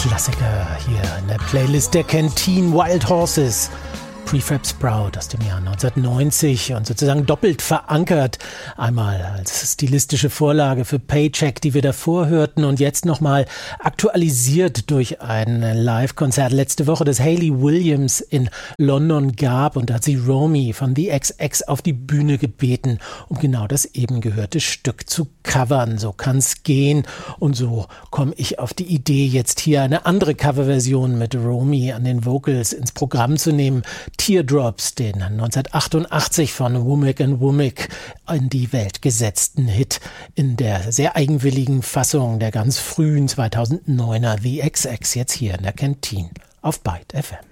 Klassiker hier in der Playlist der Canteen, Wild Horses. Prefab Sprout aus dem Jahr 1990 und sozusagen doppelt verankert. Einmal als stilistische Vorlage für Paycheck, die wir davor hörten, und jetzt nochmal aktualisiert durch ein Live-Konzert letzte Woche, das Hayley Williams in London gab. Und da hat sie Romy von The XX auf die Bühne gebeten, um genau das eben gehörte Stück zu covern. So kann's gehen. Und so komme ich auf die Idee, jetzt hier eine andere Coverversion mit Romy an den Vocals ins Programm zu nehmen. Teardrops, den 1988 von Womack & Womack in die Welt gesetzten Hit in der sehr eigenwilligen Fassung der ganz frühen 2009er The XX, jetzt hier in der Canteen auf Byte FM.